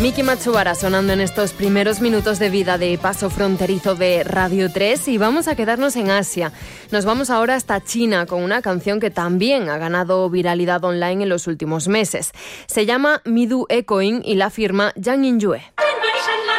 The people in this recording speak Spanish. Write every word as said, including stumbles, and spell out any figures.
Miki Matsubara sonando en estos primeros minutos de vida de Paso Fronterizo de Radio tres, y vamos a quedarnos en Asia. Nos vamos ahora hasta China con una canción que también ha ganado viralidad online en los últimos meses. Se llama Midu Echoing y la firma Yang Yue.